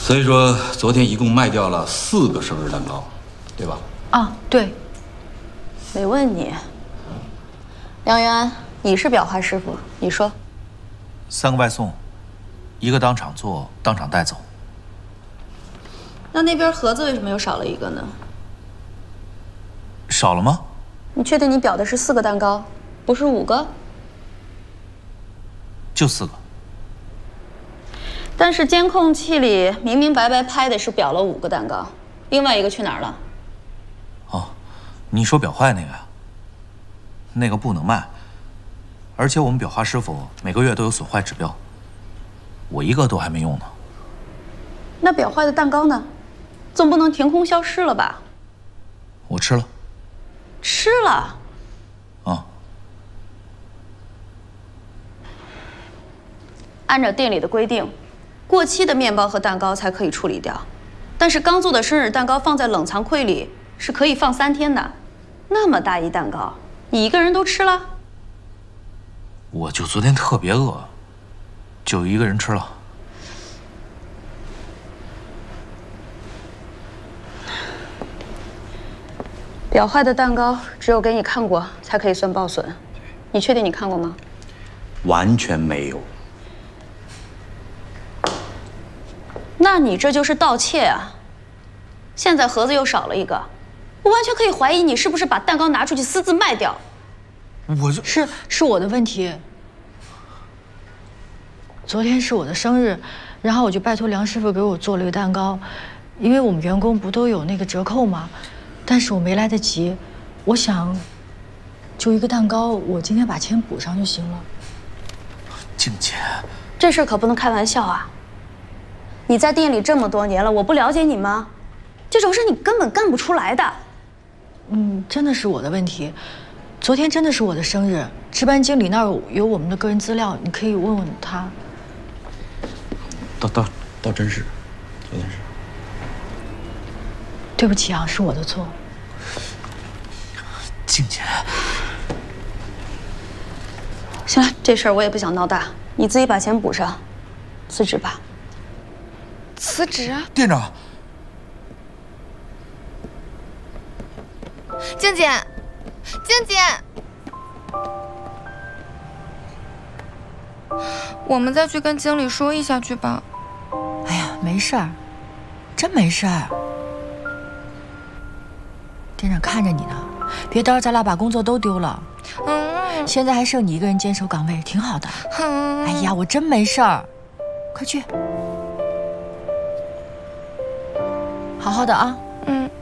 所以说，昨天一共卖掉了4个生日蛋糕，对吧？ 啊，对。 没问你。梁元，你是裱花师傅，你说。 3个外送，1个当场做，当场带走。 那边盒子为什么又少了1个呢？ 少了吗？ 你确定你裱的是4个蛋糕，不是5个？ 就4个。 但是监控器里明明白白拍的是裱了5个蛋糕，另外1个去哪儿了？ 哦，你说裱坏那个呀？那个不能卖，而且我们裱花师傅每个月都有损坏指标，我1个都还没用呢。 那裱坏的蛋糕呢？总不能凭空消失了吧？ 我吃了。 吃了？ 啊。 按照店里的规定，过期的面包和蛋糕才可以处理掉，但是刚做的生日蛋糕放在冷藏柜里是可以放3天的。那么大一蛋糕，你1个人都吃了？ 我就昨天特别饿，就1个人吃了。 裱坏的蛋糕只有给你看过才可以算报损，你确定你看过吗？ 完全没有。 那你这就是盗窃啊！现在盒子又少了1个，我完全可以怀疑你是不是把蛋糕拿出去私自卖掉。 我是我的问题。昨天是我的生日，然后我就拜托梁师傅给我做了个蛋糕，因为我们员工不都有那个折扣吗？但是我没来得及，我想，就1个蛋糕，我今天把钱补上就行了。 静姐， 这事可不能开玩笑啊！你在店里这么多年了，我不了解你吗？这种事你根本干不出来的。 真的是我的问题。昨天真的是我的生日，值班经理那儿有我们的个人资料，你可以问问他。 倒真是，昨天是。 对不起啊，是我的错。 静姐， 行了，这事儿我也不想闹大，你自己把钱补上，辞职吧。 辞职？ 店长， 静姐，静姐，我们再去跟经理说一下去吧。 哎呀，没事儿，真没事儿。店长看着你呢，别到时候咱俩把工作都丢了。现在还剩你1个人坚守岗位，挺好的。哎呀，我真没事儿，快去，好好的啊。